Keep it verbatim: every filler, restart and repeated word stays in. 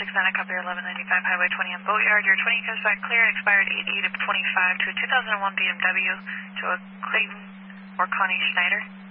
six nine, I copy eleven ninety-five Highway twenty on Boatyard. Your twenty comes back clear, expired eight eight of twenty-five to a two thousand one B M W to a Clayton or Connie Schneider.